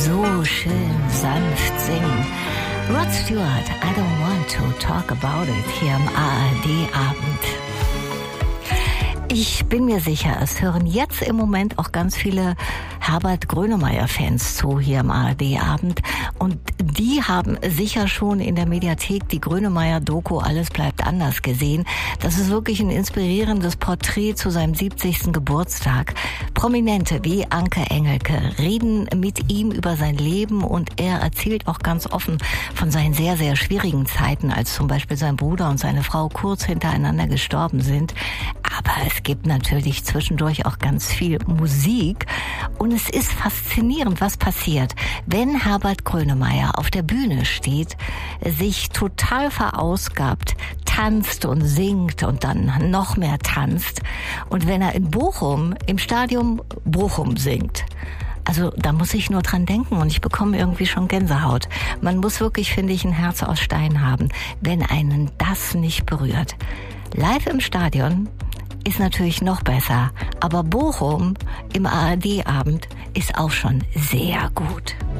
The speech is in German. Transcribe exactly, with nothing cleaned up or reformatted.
so schön sanft singen. Rod Stewart, I don't want to talk about it, hier am A R D-Abend. Ich bin mir sicher, es hören jetzt im Moment auch ganz viele Herbert Grönemeyer-Fans zu hier am A R D-Abend. Und die haben sicher schon in der Mediathek die Grönemeyer-Doku Alles bleibt anders gesehen. Das ist wirklich ein inspirierendes Porträt zu seinem siebzigsten Geburtstag. Prominente wie Anke Engelke reden mit ihm über sein Leben und er erzählt auch ganz offen von seinen sehr, sehr schwierigen Zeiten, als zum Beispiel sein Bruder und seine Frau kurz hintereinander gestorben sind. Aber es gibt natürlich zwischendurch auch ganz viel Musik und es ist faszinierend, was passiert, wenn Herbert Grönemeyer auf der Bühne steht, sich total verausgabt, tanzt und singt und dann noch mehr tanzt und wenn er in Bochum, im Stadion Bochum singt. Also da muss ich nur dran denken und ich bekomme irgendwie schon Gänsehaut. Man muss wirklich, finde ich, ein Herz aus Stein haben, wenn einen das nicht berührt. Live im Stadion ist natürlich noch besser, aber Bochum im A R D-Abend ist auch schon sehr gut.